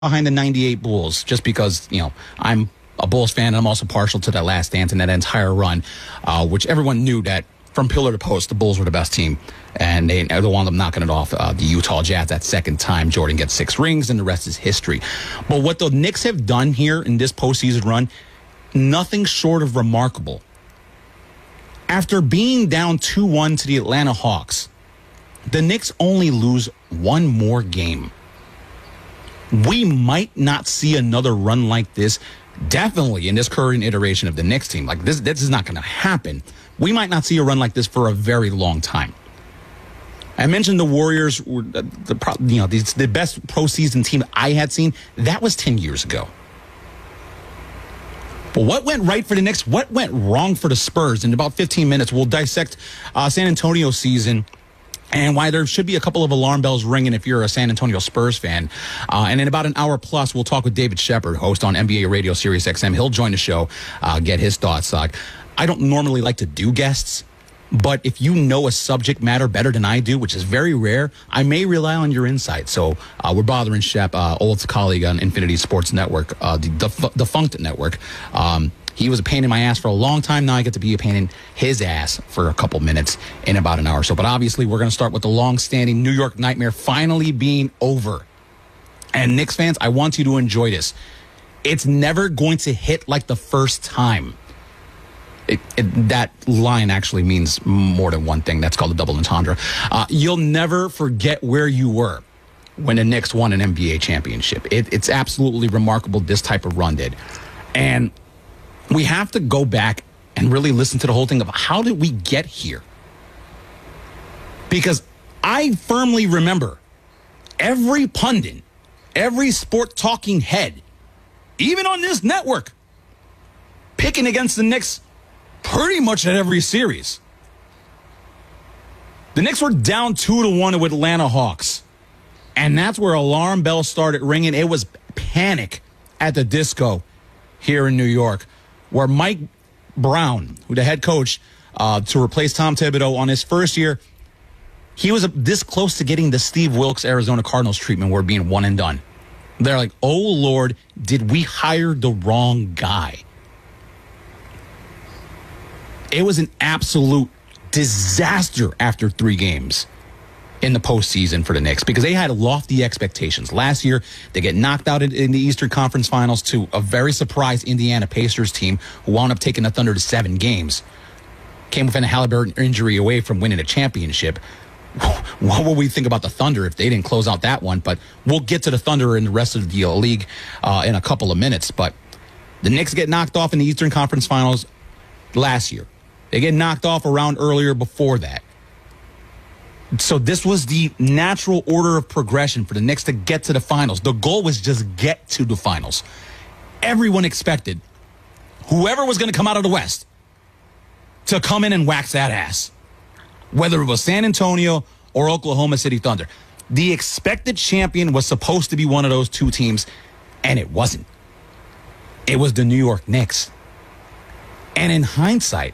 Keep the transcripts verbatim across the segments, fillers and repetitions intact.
behind the ninety-eight Bulls just because, you know, I'm a Bulls fan and I'm also partial to that last dance and that entire run, uh, which everyone knew that from pillar to post, the Bulls were the best team. And they, they wound up knocking it off uh, the Utah Jazz that second time. Jordan gets six rings and the rest is history. But what the Knicks have done here in this postseason run, nothing short of remarkable. After being down two one to the Atlanta Hawks, the Knicks only lose one more game. We might not see another run like this, definitely in this current iteration of the Knicks team. Like this, this is not going to happen. We might not see a run like this for a very long time. I mentioned the Warriors were the, the you know the, the best postseason team I had seen. That was ten years ago. But what went right for the Knicks? What went wrong for the Spurs? In about fifteen minutes, we'll dissect uh, San Antonio's season and why there should be a couple of alarm bells ringing if you're a San Antonio Spurs fan. Uh, and in about an hour plus, we'll talk with David Shepard, host on N B A Radio Sirius X M. He'll join the show, uh, get his thoughts. Uh, I don't normally like to do guests, but if you know a subject matter better than I do, which is very rare, I may rely on your insight. So uh, we're bothering Shep, uh, old colleague on Infinity Sports Network, uh, the def- defunct network. Um, he was a pain in my ass for a long time. Now I get to be a pain in his ass for a couple minutes in about an hour or so. But obviously, we're going to start with the long-standing New York nightmare finally being over. And Knicks fans, I want you to enjoy this. It's never going to hit like the first time. It, it, that line actually means more than one thing. That's called a double entendre. Uh, you'll never forget where you were when the Knicks won an N B A championship. It, it's absolutely remarkable this type of run did. And we have to go back and really listen to the whole thing of how did we get here? Because I firmly remember every pundit, every sport talking head, even on this network, picking against the Knicks pretty much at every series. The Knicks were down two to one with Atlanta Hawks. And that's where alarm bells started ringing. It was panic at the Disco here in New York, where Mike Brown, who the head coach uh, to replace Tom Thibodeau on his first year, he was this close to getting the Steve Wilkes Arizona Cardinals treatment where being one and done. They're like, oh, Lord, did we hire the wrong guy? It was an absolute disaster after three games in the postseason for the Knicks because they had lofty expectations. Last year, they get knocked out in, in the Eastern Conference Finals to a very surprised Indiana Pacers team who wound up taking the Thunder to seven games. Came within a Halliburton injury away from winning a championship. What will we think about the Thunder if they didn't close out that one? But we'll get to the Thunder and the rest of the league uh, in a couple of minutes. But the Knicks get knocked off in the Eastern Conference Finals last year. They get knocked off a round earlier before that. So this was the natural order of progression for the Knicks to get to the finals. The goal was just get to the finals. Everyone expected whoever was going to come out of the West to come in and wax that ass, whether it was San Antonio or Oklahoma City Thunder. The expected champion was supposed to be one of those two teams, and it wasn't. It was the New York Knicks. And in hindsight,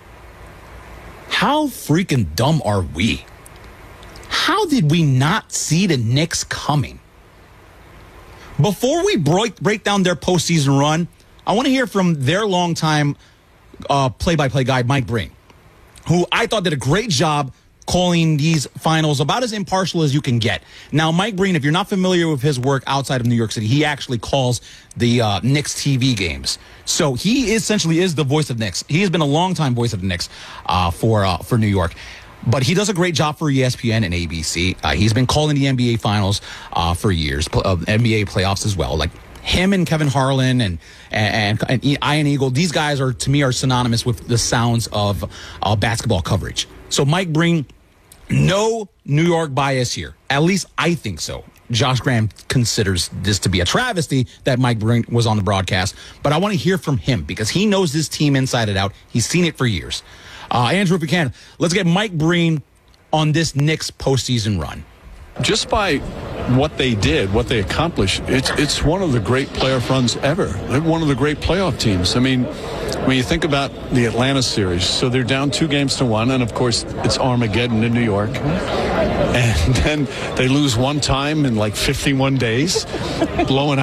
how freaking dumb are we? How did we not see the Knicks coming? Before we break, break down their postseason run, I want to hear from their longtime uh, play-by-play guy, Mike Breen, who I thought did a great job calling these finals about as impartial as you can get. Now, Mike Breen, if you're not familiar with his work outside of New York City, he actually calls the uh, Knicks T V games. So he essentially is the voice of Knicks. He has been a longtime voice of the Knicks uh, for uh, for New York. But he does a great job for E S P N and A B C. Uh, he's been calling the N B A finals uh, for years, uh, N B A playoffs as well. Like him and Kevin Harlan and and, and Ian Eagle, these guys are, to me, are synonymous with the sounds of uh, basketball coverage. So Mike Breen, no New York bias here. At least I think so. Josh Graham considers this to be a travesty that Mike Breen was on the broadcast. But I want to hear from him because he knows this team inside and out. He's seen it for years. Uh, Andrew, if you can, let's get Mike Breen on this Knicks postseason run. Just by what they did, what they accomplished, it's it's one of the great playoff runs ever. They're one of the great playoff teams. I mean, when you think about the Atlanta series, so they're down two games to one, and of course it's Armageddon in New York. And then they lose one time in like fifty-one days, blowing